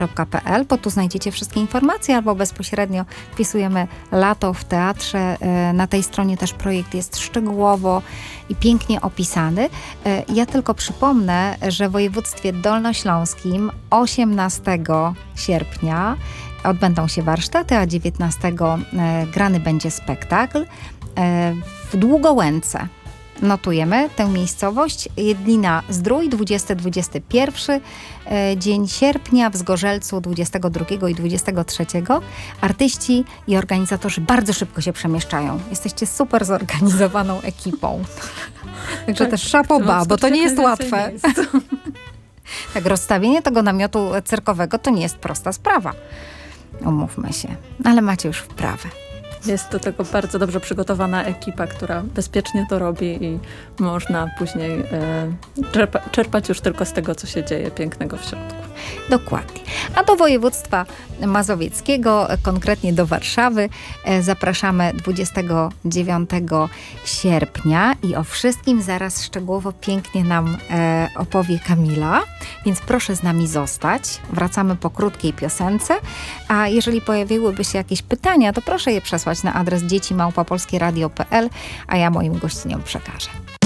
bo tu znajdziecie wszystkie informacje, albo bezpośrednio wpisujemy Lato w teatrze. Na tej stronie też projekt jest szczegółowo i pięknie opisany. Ja tylko przypomnę, że w województwie dolnośląskim 18 sierpnia odbędą się warsztaty, a 19 grany będzie spektakl w Długołęce. Notujemy tę miejscowość. Jedlina-Zdrój, 20-21 dzień sierpnia, w Zgorzelcu 22 i 23. Artyści i organizatorzy bardzo szybko się przemieszczają. Jesteście super zorganizowaną ekipą. Także też szapoba, bo to nie jest łatwe. Tak, rozstawienie tego namiotu cyrkowego to nie jest prosta sprawa. Umówmy się. Ale macie już wprawę. Jest do tego bardzo dobrze przygotowana ekipa, która bezpiecznie to robi i można później czerpać już tylko z tego, co się dzieje pięknego w środku. Dokładnie. A do województwa mazowieckiego, konkretnie do Warszawy, zapraszamy 29 sierpnia i o wszystkim zaraz szczegółowo pięknie nam opowie Kamila, więc proszę z nami zostać. Wracamy po krótkiej piosence, a jeżeli pojawiłyby się jakieś pytania, to proszę je przesłać na adres dzieci@polskieradio.pl, a ja moim gościniom przekażę.